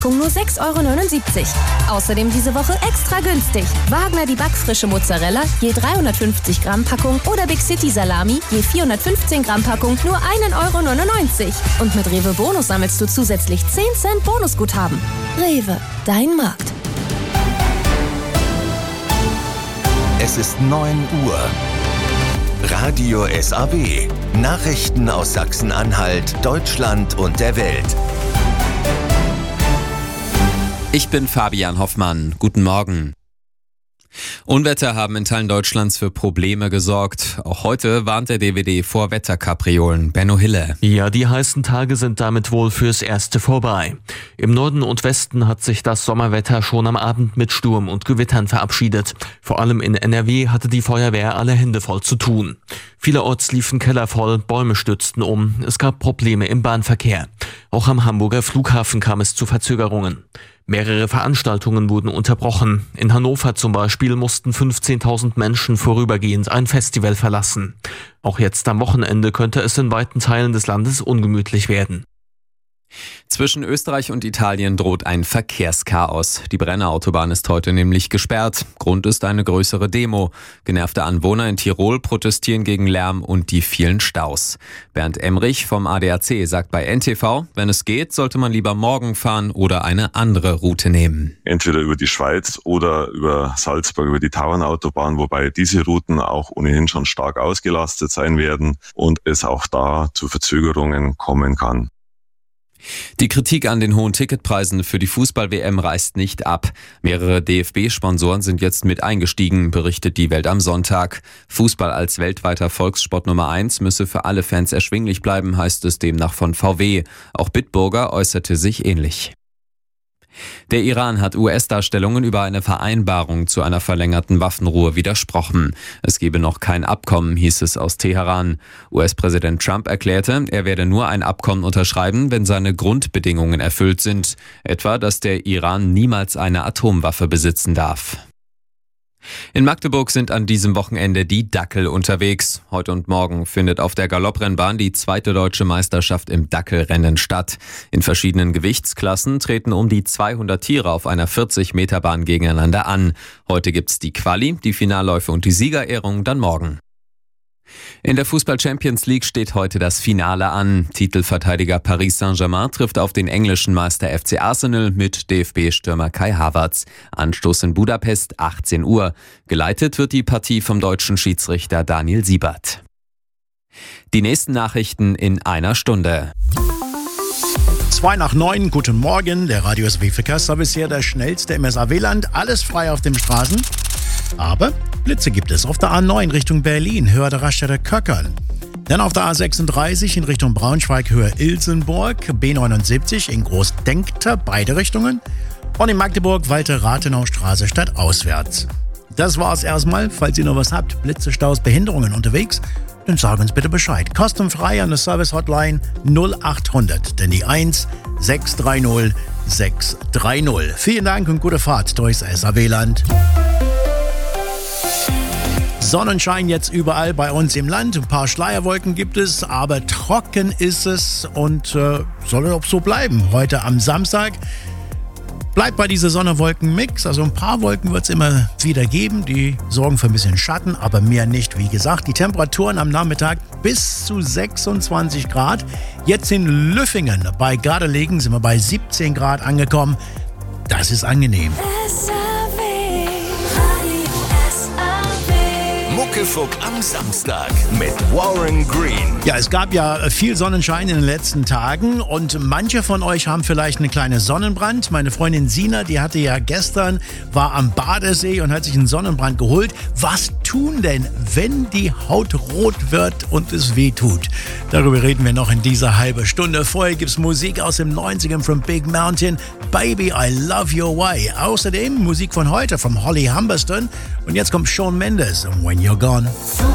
Nur 6,79 €. Außerdem diese Woche extra günstig. Wagner die backfrische Mozzarella, je 350 Gramm Packung oder Big City Salami, je 415 Gramm Packung, nur 1,99 €. Und mit Rewe Bonus sammelst du zusätzlich 10 Cent Bonusguthaben. Rewe, dein Markt. Es ist 9 Uhr. Radio SAW. Nachrichten aus Sachsen-Anhalt, Deutschland und der Welt. Ich bin Fabian Hoffmann. Guten Morgen. Unwetter haben in Teilen Deutschlands für Probleme gesorgt. Auch heute warnt der DWD vor Wetterkapriolen. Benno Hille. Ja, die heißen Tage sind damit wohl fürs Erste vorbei. Im Norden und Westen hat sich das Sommerwetter schon am Abend mit Sturm und Gewittern verabschiedet. Vor allem in NRW hatte die Feuerwehr alle Hände voll zu tun. Vielerorts liefen Keller voll, Bäume stürzten um, es gab Probleme im Bahnverkehr. Auch am Hamburger Flughafen kam es zu Verzögerungen. Mehrere Veranstaltungen wurden unterbrochen. In Hannover zum Beispiel mussten 15.000 Menschen vorübergehend ein Festival verlassen. Auch jetzt am Wochenende könnte es in weiten Teilen des Landes ungemütlich werden. Zwischen Österreich und Italien droht ein Verkehrschaos. Die Brenner-Autobahn ist heute nämlich gesperrt. Grund ist eine größere Demo. Genervte Anwohner in Tirol protestieren gegen Lärm und die vielen Staus. Bernd Emrich vom ADAC sagt bei NTV, wenn es geht, sollte man lieber morgen fahren oder eine andere Route nehmen. Entweder über die Schweiz oder über Salzburg, über die Tauernautobahn, wobei diese Routen auch ohnehin schon stark ausgelastet sein werden und es auch da zu Verzögerungen kommen kann. Die Kritik an den hohen Ticketpreisen für die Fußball-WM reißt nicht ab. Mehrere DFB-Sponsoren sind jetzt mit eingestiegen, berichtet die Welt am Sonntag. Fußball als weltweiter Volkssport Nummer 1 müsse für alle Fans erschwinglich bleiben, heißt es demnach von VW. Auch Bitburger äußerte sich ähnlich. Der Iran hat US-Darstellungen über eine Vereinbarung zu einer verlängerten Waffenruhe widersprochen. Es gebe noch kein Abkommen, hieß es aus Teheran. US-Präsident Trump erklärte, er werde nur ein Abkommen unterschreiben, wenn seine Grundbedingungen erfüllt sind. Etwa, dass der Iran niemals eine Atomwaffe besitzen darf. In Magdeburg sind an diesem Wochenende die Dackel unterwegs. Heute und morgen findet auf der Galopprennbahn die 2. deutsche Meisterschaft im Dackelrennen statt. In verschiedenen Gewichtsklassen treten um die 200 Tiere auf einer 40-Meter-Bahn gegeneinander an. Heute gibt's die Quali, die Finalläufe und die Siegerehrung dann morgen. In der Fußball-Champions League steht heute das Finale an. Titelverteidiger Paris Saint-Germain trifft auf den englischen Meister FC Arsenal mit DFB-Stürmer Kai Havertz. Anstoß in Budapest 18 Uhr. Geleitet wird die Partie vom deutschen Schiedsrichter Daniel Siebert. Die nächsten Nachrichten in einer Stunde. 8:02, guten Morgen. Der Radio SAW Verkehrsservice hier, der schnellste im SAW-Land. Alles frei auf den Straßen. Aber Blitze gibt es auf der A9 Richtung Berlin, höher der Raststätte Köckern. Dann auf der A36 in Richtung Braunschweig, höher Ilsenburg, B79 in Großdenkter, beide Richtungen. Und in Magdeburg, Walter-Rathenau-Straße stadtauswärts. Das war's erstmal. Falls ihr noch was habt, Blitze, Staus, Behinderungen unterwegs, dann sagt uns bitte Bescheid. Kostenfrei an der Service-Hotline 0800, denn die 1 630 630. Vielen Dank und gute Fahrt durchs SAW-Land. Sonnenschein jetzt überall bei uns im Land. Ein paar Schleierwolken gibt es, aber trocken ist es und soll auch so bleiben. Heute am Samstag bleibt bei dieser Sonne-Wolken-Mix. Also ein paar Wolken wird es immer wieder geben. Die sorgen für ein bisschen Schatten, aber mehr nicht. Wie gesagt, die Temperaturen am Nachmittag bis zu 26 Grad. Jetzt in Lüffingen bei Gardelegen sind wir bei 17 Grad angekommen. Das ist angenehm. Muckefuck am Samstag mit Warren Green. Ja, es gab ja viel Sonnenschein in den letzten Tagen und manche von euch haben vielleicht eine kleine Sonnenbrand. Meine Freundin Sina, die hatte ja gestern, war am Badesee und hat sich einen Sonnenbrand geholt. Was tun denn, wenn die Haut rot wird und es weh tut? Darüber reden wir noch in dieser halben Stunde. Vorher gibt's Musik aus dem 90ern from Big Mountain. Baby, I Love Your Way. Außerdem Musik von heute, von Holly Humberstone. Und jetzt kommt Shawn Mendes und When You're Gone.